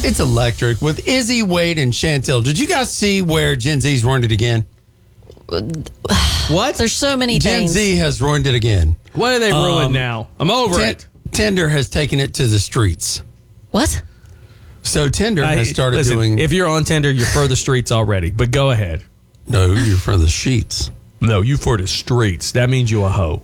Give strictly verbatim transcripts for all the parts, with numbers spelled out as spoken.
It's Electric with Izzy, Wade, and Chantel. Did you guys see where Gen Z's ruined it again? What? There's so many Gen things. Z has ruined it again. What are they ruined Um, now? I'm over Tin- it. Tinder has taken it to the streets. What? So Tinder I- has started listen, doing. If you're on Tinder, you're for the streets already. But go ahead. No, you're for the sheets. No, you for the streets. That means you a hoe.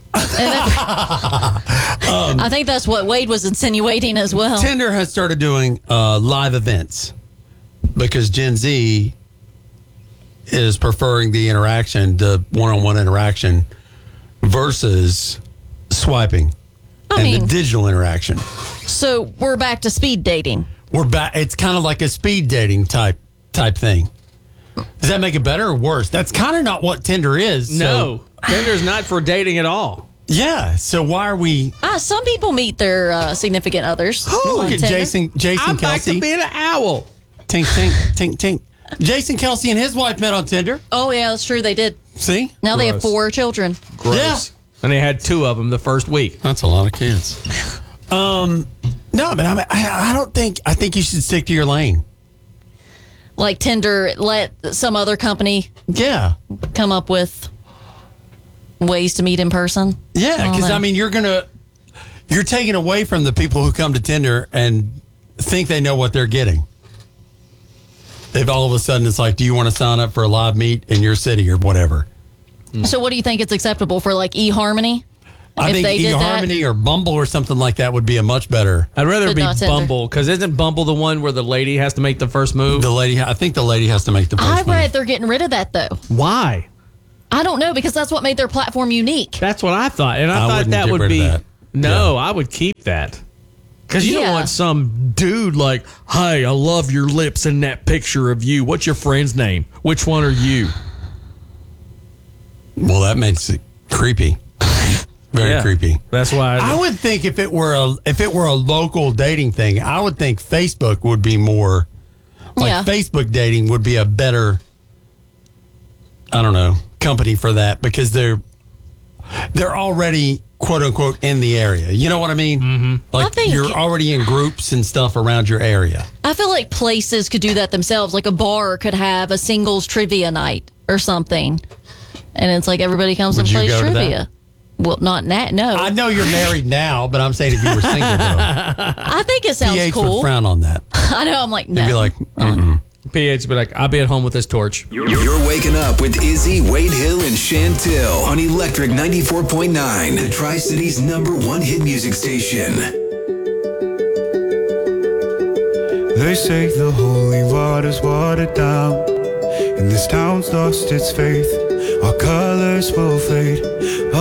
I think that's what Wade was insinuating as well. Tinder has started doing uh, live events because Gen Z is preferring the interaction, the one-on-one interaction, versus swiping I and mean, the digital interaction. so we're back to speed dating. We're back. It's kind of like a speed dating type type thing. Does that make it better or worse? That's kind of not what Tinder is. So, No, Tinder's not for dating at all. yeah. So why are we? Ah, some people meet their uh, significant others. Oh, on look at Tinder. Jason. Jason I'm back to Kelsey. being an owl. Tink tink tink tink. Jason Kelsey and his wife met on Tinder. Oh, yeah, that's true. They did. See? Now they have Gross. four children. Gross. Yeah. And they had two of them the first week. That's a lot of kids. um, no, but I, mean, I, I don't think. I think you should stick to your lane. Like Tinder, let some other company Yeah, come up with ways to meet in person. yeah. I don't Because know. I mean, you're gonna you're taking away from the people who come to Tinder and think they know what they're getting. They've all of a sudden it's like, do you want to sign up for a live meet in your city or whatever? So what do you think it's acceptable for, like eHarmony? I If think they did that- eHarmony or Bumble or something like that would be a much better. I'd rather But be not Tinder. Bumble, because isn't Bumble the one where the lady has to make the first move? The lady, I think the lady has to make the first I move. read they're getting rid of that, though. Why? I don't know, because that's what made their platform unique. That's what I thought. And I, I thought wouldn't that get would rid of be. that. No, I would keep that. Because you don't Yeah. want some dude like, hey, I love your lips in that picture of you. What's your friend's name? Which one are you? Well, that makes it creepy. Very Yeah. creepy. That's why I, I would think if it were a if it were a local dating thing, I would think Facebook would be more like Yeah. Facebook dating would be a better I don't know, company for that because they're they're already quote unquote in the area. You know what I mean? Mm-hmm. Like I think- you're already in groups and stuff around your area. I feel like places could do that themselves. Like a bar could have a singles trivia night or something. And it's like everybody comes Would and you plays go to that? trivia. Well, not na- no. I know you're married now, but I'm saying if you were single though, I think it sounds P H would cool. frown on that. I know. I'm like, no. He'd be like, mm-mm. P H would be like, I'll be at home with this torch. You're waking up with Izzy, Wade Hill, and Chantel on Electric ninety-four point nine, the Tri-City's number one hit music station. They say the holy water's watered down, and this town's lost its faith. Our colors will fade.